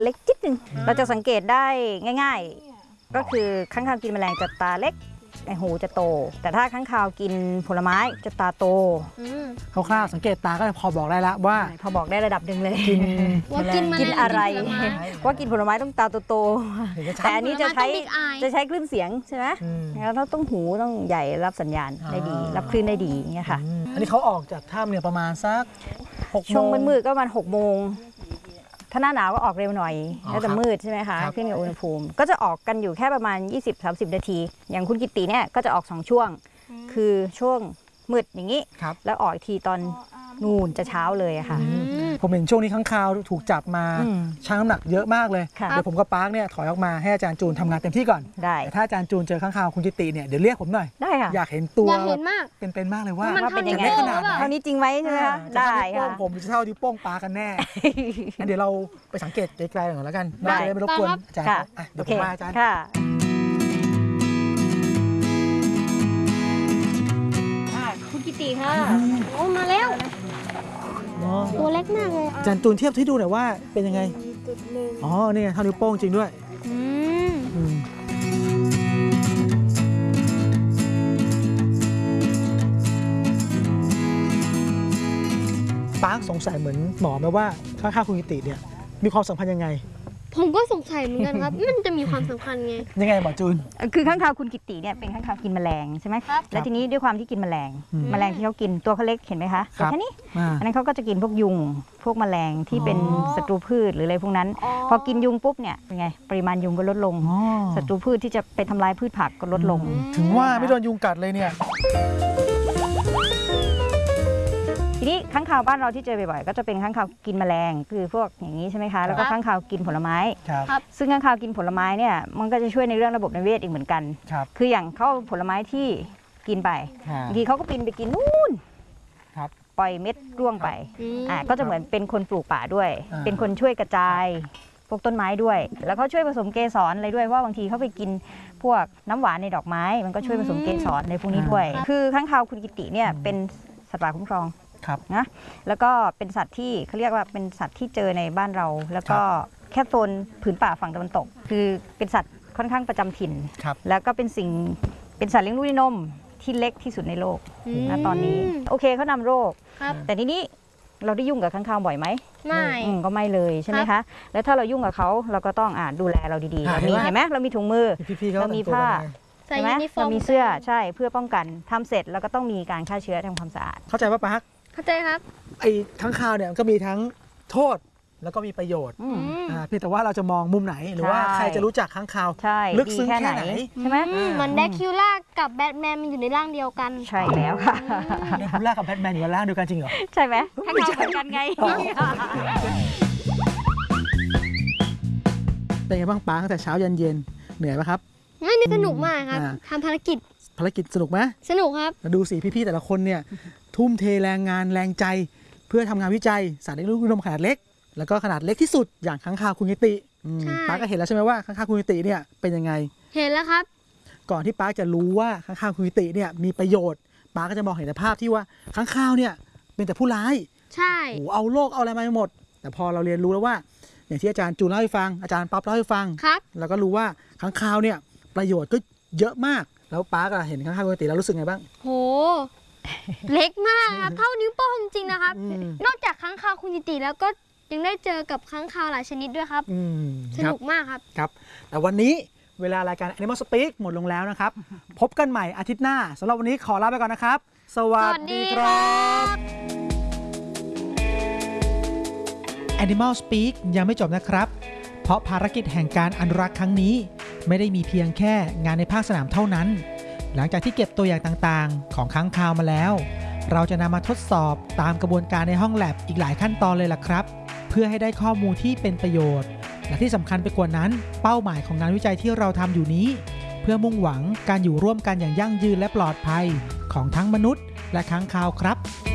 เล็กจิดนึงเราจะสังเกตได้ง่ายๆก็คือค้างคาวกินแมลงจะตาเล็กหูจะโตแต่ถ้าค้างคาวกินผลไม้จะตาโตคร่าวๆสังเกตตาก็พอบอกได้แล้วว่าพอบอกได้ระดับหนึ่งเลยว่ากินอะไรว่ากินผลไม้ต้องตาโตๆแต่อันนี้จะใช้คลื่นเสียงใช่ไหมแล้วต้องหูต้องใหญ่รับสัญญาณได้ดีรับคลื่นได้ดีอย่างเงี้ยค่ะอันนี้เขาออกจากถ้ำเนี่ยประมาณสัก6 โมงช่วงมืดๆก็ประมาณ6 โมงถ้าหน้าหนาวก็ออกเร็วหน่อยแล้วจะมืดใช่ไหมคะขึ้นกับอุณหภูมิก็จะออกกันอยู่แค่ประมาณ 20-30 นาทีอย่างคุณกิตติเนี่ยก็จะออก2 ช่วงคือช่วงมืดอย่างนี้แล้วออกอีกทีตอนนู่นจะเช้าเลยค่ะผมเห็นช่วงนี้ค้างคาวถูกจับมาชั่งน้ำหนักเยอะมากเลยเดี๋ยวผมกับปาร์คเนี่ยถอยออกมาให้อาจารย์จูนทำงานเต็มที่ก่อนได้ถ้าอาจารย์จูนเจอค้างคาวคุณกิตติเนี่ยเดี๋ยวเรียกผมหน่อยได้ค่ะอยากเห็นตัวอยากเห็นมากเป็นมากเลยว่าเป็นยังไงขนาดไหนเท่านี้จริงไหมใช่ไหมคะได้ค่ะผมจะเท่าที่โป้งปากันแน่เดี๋ยวเราไปสังเกตไกลๆหน่อยแล้วกันจะได้ไม่รบกวนอาจารย์เดี๋ยวผมมาอาจารย์คุณกิติค่ะโอ้มาแล้วตัวเล็กมากเลยอาจารย์จูนเทียบให้ดูหน่อยว่าเป็นยังไงอ๋อนี่เท่านิ้วโป้งจริงด้วยปาร์คสงสัยเหมือนหมอไหมว่าค้างคาวคุณกิติเนี่ยมีความสัมพันธ์ยังไงผมก็สงสัยเหมือนกันครับมันจะมีความสำคัญไงยังไงหมอจูนคือค้างคาวคุณกิตติเนี่ยเป็นค้างคาวกินแมลงใช่ไหมแล้วทีนี้ด้วยความที่กินแมลงที่เขากินตัวเขาเล็กเห็นไหมคะแค่นี้อันนั้นเขาก็จะกินพวกยุงพวกแมลงที่เป็นศัตรูพืชหรืออะไรพวกนั้นพอกินยุงปุ๊บเนี่ยเป็นไงปริมาณยุงก็ลดลงศัตรูพืชที่จะไปทำลายพืชผักก็ลดลงถึงว่าไม่โดนยุงกัดเลยเนี่ยทีนี้ค้างคาวบ้านเราที่เจอบ่อยๆก็จะเป็นค้างคาวกินแมลงคือพวกอย่างนี้ใช่ไหมคะแล้วก็ค้างคาวกินผลไม้ซึ่งค้างคาวกินผลไม้เนี่ยมันก็จะช่วยในเรื่องระบบนิเวศอีกเหมือนกันคืออย่างเขาผลไม้ที่กินไปบางทีเขาก็บินไปกินนู่นปล่อยเม็ดร่วงไปก็จะเหมือนเป็นคนปลูกป่าด้วยเป็นคนช่วยกระจายพวกต้นไม้ด้วยแล้วเขาช่วยผสมเกสรอะไรด้วยว่าบางทีเขาไปกินพวกน้ำหวานในดอกไม้มันก็ช่วยผสมเกสรในพวกนี้ด้วยคือค้างคาวคุณกิตติเนี่ยเป็นสัตว์ป่าคุ้มครองนะแล้วก็เป็นสัตว์ที่เขาเรียกว่าเป็นสัตว์ที่เจอในบ้านเราแล้วก็แค่โซนผืนป่าฝั่งตะวันตกคือเป็นสัตว์ค่อนข้างประจำถิ่นแล้วก็เป็นสัตว์เลี้ยงลูกด้วยนมที่เล็กที่สุดในโลกนะตอนนี้โอเคเขานำโรคแต่ทีนี้เราได้ยุ่งกับค้างคาวบ่อยไหมไม่ก็ไม่เลยใช่ไหมคะแล้วถ้าเรายุ่งกับเขาเราก็ต้องดูแลเราดีๆเรามีเห็นไหมเรามีถุงมือเรามีผ้าใช่ไหมเรามีเสื้อใช่เพื่อป้องกันทำเสร็จแล้วก็ต้องมีการฆ่าเชื้อทำความสะอาดเข้าใจป่ะปาร์คเข้าใจครับไอ้ค้างคาวเนี่ยก็มีทั้งโทษแล้วก็มีประโยชน์เพียงแต่ว่าเราจะมองมุมไหนหรือว่าใครจะรู้จักค้างคาวลึกซึ้งแค่ไหนใช่ไหมเหมือนแดคิวล่ากับแบทแมนมันอยู่ในร่างเดียวกันใช่แล้วค่ะแดคิวล่ากับแบทแมนอยู่ในร่างเดียวกันจริงเหรอใช่ไหมค้างคาวเหมือนกันไงเป็นไงบ้างป้าตั้งแต่เช้ายันเย็นเหนื่อยไหมครับนี่สนุกมากครับทำภารกิจสนุกไหมสนุกครับดูสิพี่ๆแต่ละคนเนี่ยทุ่มเทแรงงานแรงใจเพื่อทำงานวิจัยสารเลี้ยงลูกด้วยนมขนาดเล็กแล้วก็ขนาดเล็กที่สุดอย่างค้างคาวคุณกิติป้าก็เห็นแล้วใช่ไหมว่าค้างคาวคุณกิติเนี่ยเป็นยังไงเห็นแล้วครับก่อนที่ป้าจะรู้ว่าค้างคาวคุณกิติเนี่ยมีประโยชน์ป้าก็จะมองเห็นภาพที่ว่าค้างคาวเนี่ยเป็นแต่ผู้ร้ายใช่เอาโลกเอาอะไรมาหมดแต่พอเราเรียนรู้แล้วว่าอย่างที่อาจารย์จูนเล่าให้ฟังอาจารย์ป๊อปเล่าให้ฟังแล้วก็รู้ว่าค้างคาวเนี่ยประโยชน์ก็เยอะมากแล้วป้าก็เห็นค้างคาวคุณกิติแล้วรู้สึกไงบ้างโหเล็กมากครับเท่านิ้วโป้งจริงนะครับนอกจากค้างคาวคุณกิติแล้วก็ยังได้เจอกับค้างคาวหลายชนิดด้วยครับสนุกมากครับครับแต่วันนี้เวลารายการ Animal Speak หมดลงแล้วนะครับพบกันใหม่อาทิตย์หน้าสำหรับวันนี้ขอลาไปก่อนนะครับสวัสดีครับ Animal Speak ยังไม่จบนะครับเพราะภารกิจแห่งการอนุรักษ์ครั้งนี้ไม่ได้มีเพียงแค่งานในภาคสนามเท่านั้นหลังจากที่เก็บตัวอย่างต่างๆของค้างคาวมาแล้วเราจะนำมาทดสอบตามกระบวนการในห้องแลบอีกหลายขั้นตอนเลยล่ะครับเพื่อให้ได้ข้อมูลที่เป็นประโยชน์และที่สำคัญไปกว่านั้นเป้าหมายของงานวิจัยที่เราทำอยู่นี้เพื่อมุ่งหวังการอยู่ร่วมกันอย่างยั่งยืนและปลอดภัยของทั้งมนุษย์และค้างคาวครับ